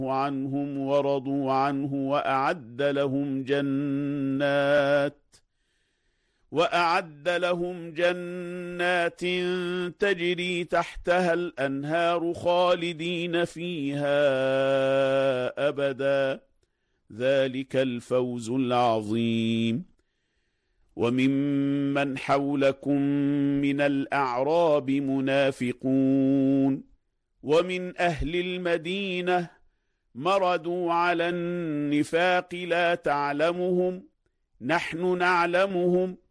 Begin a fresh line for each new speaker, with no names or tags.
عنهم ورضوا عنه وأعد لهم جنات تجري تحتها الأنهار خالدين فيها أبدا، ذلك الفوز العظيم. وممن حولكم من الأعراب منافقون ومن أهل المدينة مردوا على النفاق لا تعلمهم نحن نعلمهم